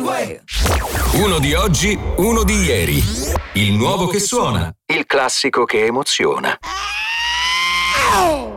Uruguay. Uno di oggi, uno di ieri. Il nuovo che suona, il classico che emoziona.